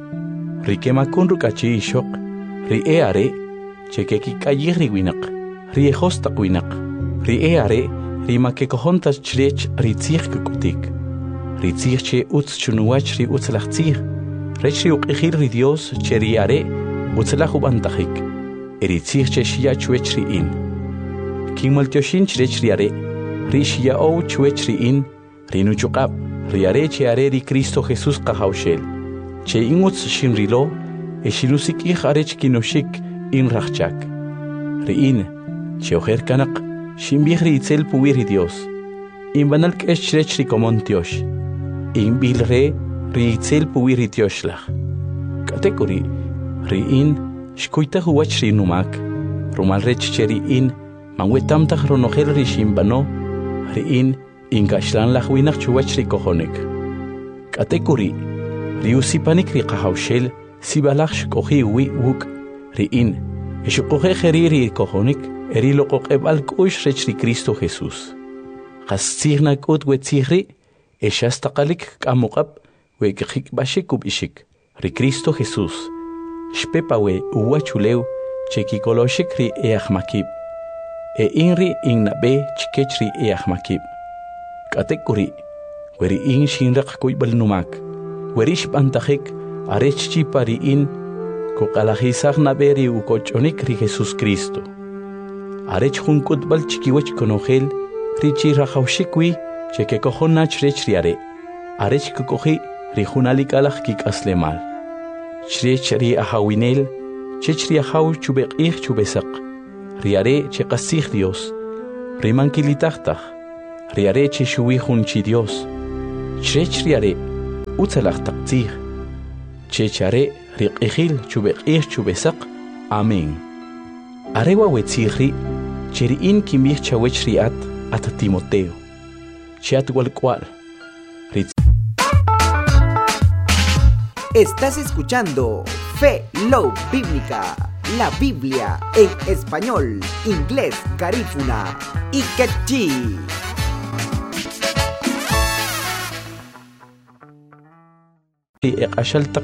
S1: ri kemakun rukachi ishok, ri eare, che kikikayih ri winak, ri ejostak winak, ri eare, ri ma ke kohontas chrech ri tzich kukutik. Ritzich che utz chunuach ri utzlach tzich, rech ri uqihir ri Dios che riare utzlach ubantachik, eritzich che shia chuech ri in. Kimaltioshin chrech riare, ri shia ou chuech ri in, ri nuchukab, riare che are ri Cristo Jesús kahaushel, che in utz shin rilo, e shinusik ich arech kinoshik in rachchak. Ri in, che ojer kanak, shimbih ri itzel puir ri Dios, in banalk esh chrech ri komontiosh, in bilre ri itzel puir ritioslach. Katekuri ri in shkuita huach ri numak, rumal rech cheri in manwetam tach ronohel ri shimbano, ri in gashlan lach winach chuach ri kohonik. Katekuri ri usipanik ri kahaushel sibalach shkohi wi wuk, ri in eshukohe kheri ri kohonik eri lokok ebal kush rech ri Cristo Jesús. Qastzirna kut wetzihri eshastaqalik kamukab wekik bashik kubishik ri Cristo Jesús shpepawe uwachuleu chekikoloshik ri eachmakib inri innabe chikech ri eachmakib katekuri weri in shinraq kuybal numak werish bantahik arechchi pari in kokalahisag naberi ukochonik ri Jesus Cristo arech hunkut bal chikiwach konogel ri chirahaushikwi Cheke kohonach rech riare, arech kukohi rihunalik alach kik aslemal. Chrech ri ahawinel, chech ri ahaw chubek ich chubesak, riare che qasig Dios, rimankilitachtaj, riare che shuwijun chi Dios, chrech riare utzalachtaktzig, chechare riqijil chubeqij chubesaq, amén. Arewa wetzigri, cheriin kimich chawech riat at Timoteo, chiat walkwal.
S2: Estás escuchando Fe Love Bíblica, la Biblia en español, inglés, garífuna y quechí.
S1: Ashal